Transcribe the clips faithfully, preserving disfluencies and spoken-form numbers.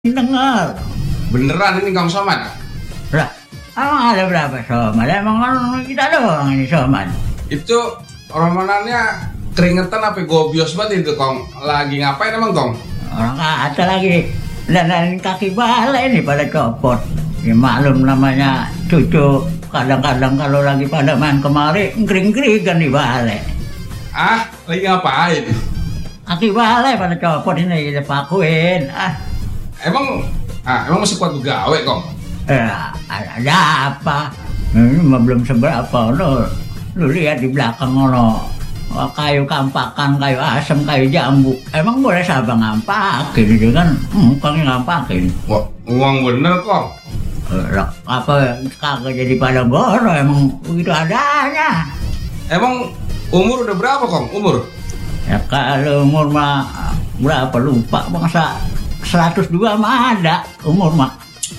Dengar. Beneran ini Kang Somad? Lah, emang ada berapa Somad? Emang kan kita doang ini Somad. Itu romanannya keringetan apa gobios banget itu Kong. Lagi ngapain emang Kong? Orang kata lagi dandanin kaki balai ini pada copot. Ya maklum namanya cucu. Kadang-kadang kalau lagi pada main kemari ngering-ngeringan di balai. Ah, lagi ngapain? Kaki balai pada copot ini kita pakuin. Ah. Emang, ah, emang masih kuat begawe Kong? Ya, ada apa? Ini mah belum seberapa lo. Lu lihat di belakang ono kayu kampakan, kayu asam, kayu jambu. Emang boleh sabang ngampakin itu kan? Hmm, Kong ngampakin. Wah, uang bener Kong. Lah, apa kagak jadi pada boro emang begitu adanya. Emang umur udah berapa Kong? Umur? Ya kalau umur mah berapa lupa bangsa seratus dua mah ada umur mah.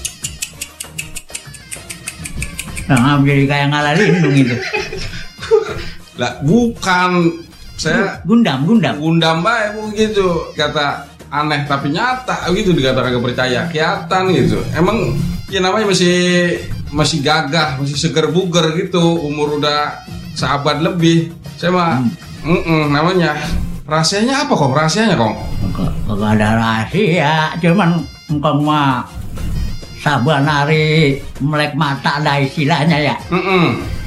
Nah, jadi kayak ngalah lindung itu. Lah, bukan. Saya Gundam, Gundam. Gundam bae begitu. Kata aneh tapi nyata gitu, dikata kagak percaya. Kelihatan gitu. Emang ya namanya masih masih gagah, masih seger buger gitu. Umur udah seabad lebih. Saya mah hmm. mm -mm, namanya rahasianya apa Kong? Rahasianya Kong? Kagak ada rahasia, cuman engkau mah saban hari melek mata ada istilahnya ya. Mm -mm.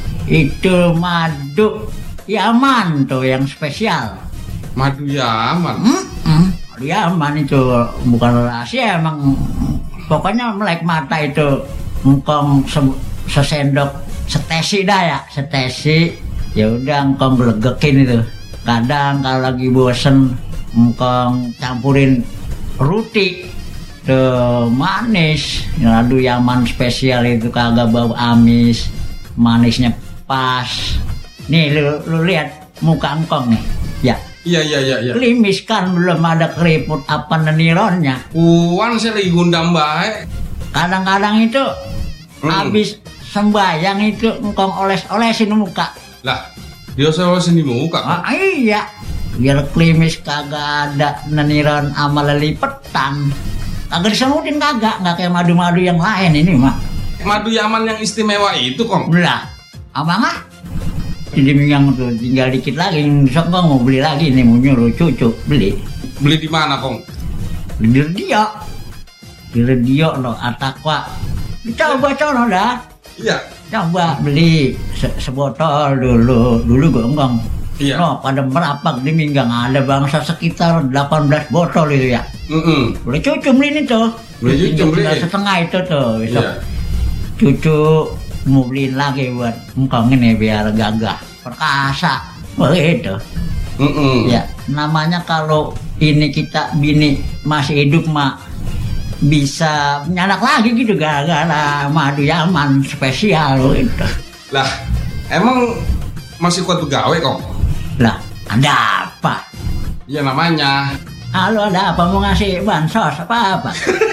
Itu madu Yaman tuh yang spesial. Madu Yaman? Mm -mm. Yaman itu bukan rahasia emang. Pokoknya melek mata itu engkau sesendok setesi dah ya, setesi. Ya udah engkau gelegekin itu. Kadang kalau lagi bosen engkau campurin roti tuh manis, madu Yaman spesial itu kagak bau amis, manisnya pas. Nih lu, lu lihat muka engkau nih, ya. Iya iya iya. iya. Klimis kan belum ada keriput apa nenironnya. Uan saya lagi gundam baik. Kadang-kadang itu hmm. habis sembayang itu engkau oles-olesin muka. Lah, dia olesin di muka. Ah, iya. Biar klimis kagak ada neniron sama lelipetan. Kagak disemutin kagak, nggak kayak madu-madu yang lain ini mah. Madu Yaman yang istimewa itu Kong? Belah, abang ah? Jadi yang tuh tinggal dikit lagi, besok Kong mau beli lagi nih, mau nyuruh cucu beli. Beli di mana Kong? Beli di radio. Di radio lo, Atakwa. Coba coba dah. Iya. Coba beli se sebotol dulu, dulu gue enggak. Iya. No, pada merapak di Minggang ada bangsa sekitar delapan belas botol itu ya. Mm -mm. Boleh cucu beli ini tuh. Boleh cucu beli. Setengah itu tuh. Besok iya. Cucu mau beliin lagi buat engkau ini biar gagah, perkasa. Begitu. Mm -mm. Ya, namanya kalau ini kita bini masih hidup mah bisa nyanak lagi gitu gara-gara madu Yaman spesial gitu. Lah, emang masih kuat begawe Kong? Lah, ada apa? Ya namanya. Halo, ada apa mau ngasih bansos apa-apa?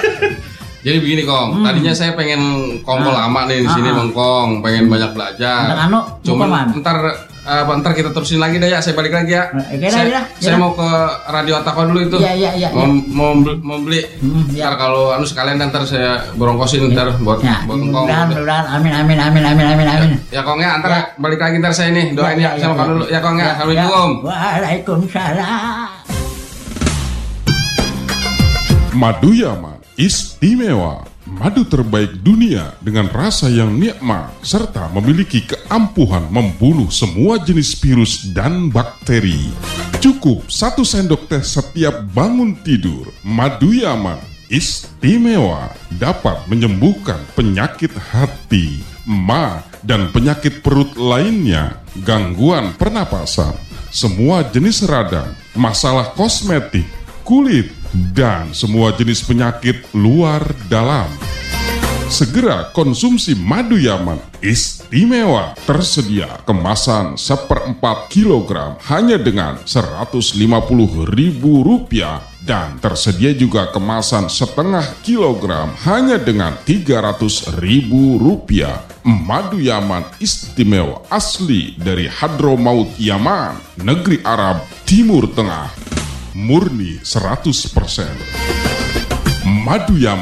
Jadi begini Kong, hmm. tadinya saya pengen kongkol ah. lama nih di sini ah. Kong, pengen banyak belajar. Anu, cuma ntar uh, ntar kita terusin lagi dah ya, saya balik lagi ya. Oke, saya, ya, saya ya. mau ke Radio Atakwa dulu itu. Iya, iya, iya. Mau, ya. mau, mau beli. Hmm, ya. Ntar kalau anu sekalian ntar saya borongkosin ya. ntar buat ya, buat Kong. Mudah-mudahan, amin, amin, amin, amin, amin, amin. Ya Kong ya, ntar ya. balik lagi ntar saya nih doain ya, ya, ya sama ya, Kong ya. dulu ya Kong ya. ya Assalamualaikum. Ya. Waalaikumsalam. Madu Yaman istimewa. Madu terbaik dunia dengan rasa yang nikmat serta memiliki keampuhan membunuh semua jenis virus dan bakteri. Cukup satu sendok teh setiap bangun tidur. Madu Yaman istimewa dapat menyembuhkan penyakit hati, ma, dan penyakit perut lainnya, gangguan pernapasan, semua jenis radang, masalah kosmetik, kulit, dan semua jenis penyakit luar dalam. Segera konsumsi madu Yaman istimewa. Tersedia kemasan seperempat kilogram hanya dengan seratus lima puluh ribu rupiah. Dan tersedia juga kemasan setengah kilogram hanya dengan tiga ratus ribu rupiah. Madu Yaman istimewa asli dari Hadramaut Yaman, negeri Arab Timur Tengah. Murni seratus persen. Maduyama.